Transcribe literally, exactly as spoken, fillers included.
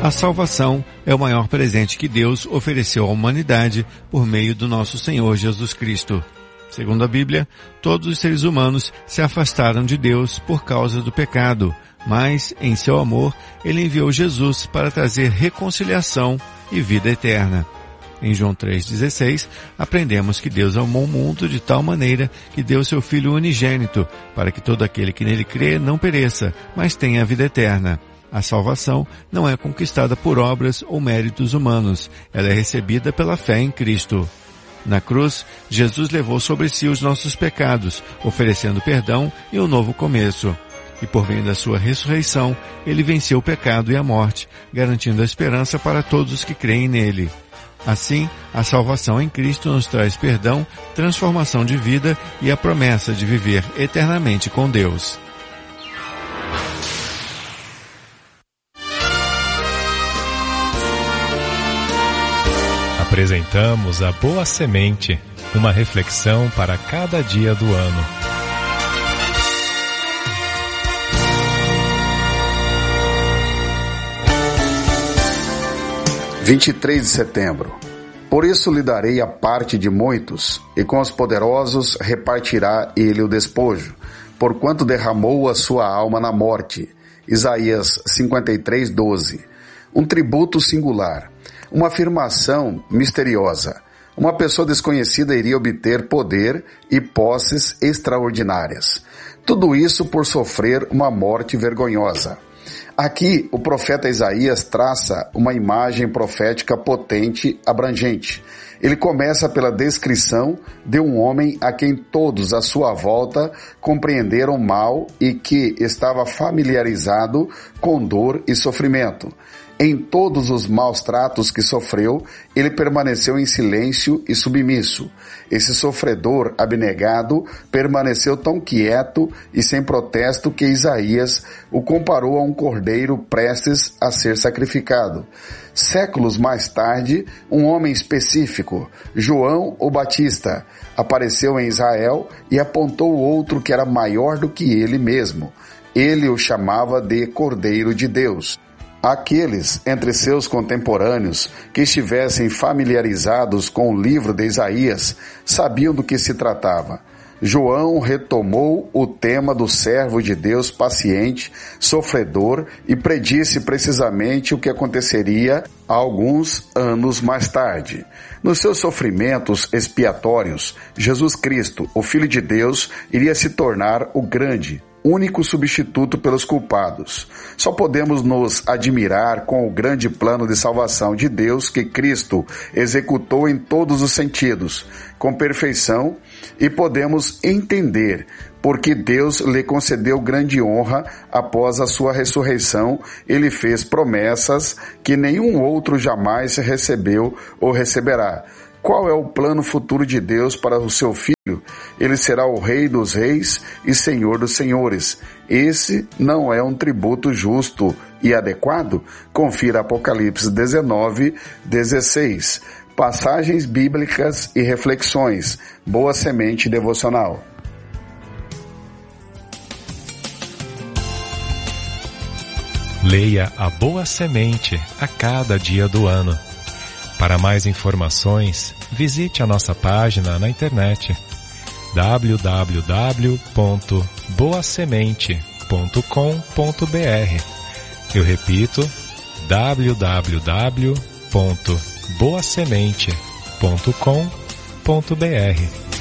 A salvação é o maior presente que Deus ofereceu à humanidade por meio do nosso Senhor Jesus Cristo. Segundo a Bíblia, todos os seres humanos se afastaram de Deus por causa do pecado, mas, em seu amor, Ele enviou Jesus para trazer reconciliação e vida eterna. Em João três dezesseis, aprendemos que Deus amou o mundo de tal maneira que deu seu Filho unigênito, para que todo aquele que nele crê não pereça, mas tenha a vida eterna. A salvação não é conquistada por obras ou méritos humanos, ela é recebida pela fé em Cristo. Na cruz, Jesus levou sobre si os nossos pecados, oferecendo perdão e um novo começo. E por meio da sua ressurreição, ele venceu o pecado e a morte, garantindo a esperança para todos os que creem nele. Assim, a salvação em Cristo nos traz perdão, transformação de vida e a promessa de viver eternamente com Deus. Apresentamos a Boa Semente, uma reflexão para cada dia do ano. vinte e três de setembro. Por isso lhe darei a parte de muitos, e com os poderosos repartirá ele o despojo, porquanto derramou a sua alma na morte. Isaías cinquenta e três, doze. Um tributo singular. Uma afirmação misteriosa. Uma pessoa desconhecida iria obter poder e posses extraordinárias. Tudo isso por sofrer uma morte vergonhosa. Aqui, o profeta Isaías traça uma imagem profética potente, abrangente. Ele começa pela descrição de um homem a quem todos à sua volta compreenderam mal e que estava familiarizado com dor e sofrimento. Em todos os maus tratos que sofreu, ele permaneceu em silêncio e submisso. Esse sofredor abnegado permaneceu tão quieto e sem protesto que Isaías o comparou a um cordeiro prestes a ser sacrificado. Séculos mais tarde, um homem específico, João o Batista, apareceu em Israel e apontou outro que era maior do que ele mesmo. Ele o chamava de Cordeiro de Deus. Aqueles entre seus contemporâneos que estivessem familiarizados com o livro de Isaías sabiam do que se tratava. João retomou o tema do servo de Deus paciente, sofredor e predisse precisamente o que aconteceria alguns anos mais tarde. Nos seus sofrimentos expiatórios, Jesus Cristo, o Filho de Deus, iria se tornar o grande, único substituto pelos culpados. Só podemos nos admirar com o grande plano de salvação de Deus que Cristo executou em todos os sentidos, com perfeição, e podemos entender porque Deus lhe concedeu grande honra após a sua ressurreição. Ele fez promessas que nenhum outro jamais recebeu ou receberá. Qual é o plano futuro de Deus para o seu Filho? Ele será o Rei dos Reis e Senhor dos Senhores. Esse não é um tributo justo e adequado? Confira Apocalipse dezenove, dezesseis. Passagens bíblicas e reflexões. Boa Semente Devocional. Leia a Boa Semente a cada dia do ano. Para mais informações, visite a nossa página na internet w w w ponto boa semente ponto com ponto b r. Eu repito, w w w ponto boa semente ponto com ponto b r.